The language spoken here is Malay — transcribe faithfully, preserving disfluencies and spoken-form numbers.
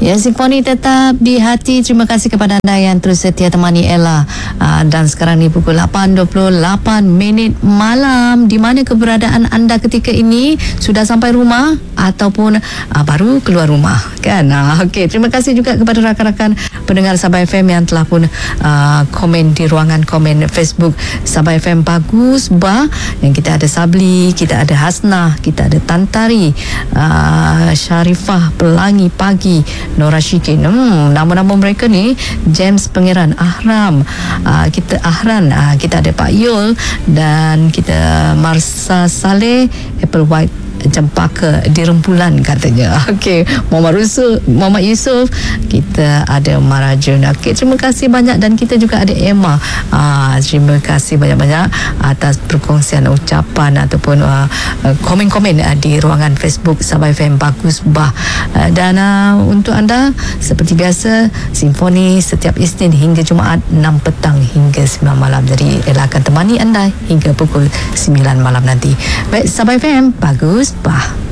Ya, Simfoni tetap di hati. Terima kasih kepada anda yang terus setia temani Ella. Uh, dan sekarang ni pukul lapan dua puluh lapan minit malam. Di mana keberadaan anda ketika ini? Sudah sampai rumah ataupun uh, baru keluar rumah, kan? Uh, Okey, terima kasih juga kepada rakan-rakan pendengar Sabah F M yang telah pun uh, komen di ruangan komen Facebook Sabah F M. Bagus bah. Yang kita ada Sabli, kita ada Hasnah, kita ada Tantari, uh, Sharifah Pelangi Pagi, Nora Syikin. Hmm, nama-nama mereka ni James Pangeran, Ahram, uh, kita Ahran, uh, kita ada Pak Yul dan kita Marsa Saleh, Apple White Cempaka di Rempulan katanya. Okey, Muhammad Yusuf, Muhammad Yusuf, kita ada Marajun. Okey, terima kasih banyak dan kita juga ada Emma. Ah, terima kasih banyak-banyak atas perkongsian ucapan ataupun uh, komen-komen uh, di ruangan Facebook Sabah F M. Bagus bah. Uh, dan uh, untuk anda seperti biasa Simfoni setiap Isnin hingga Jumaat enam petang hingga sembilan malam. Jadi Ella akan temani anda hingga pukul sembilan malam nanti. Baik, Sabah F M. Bagus bah.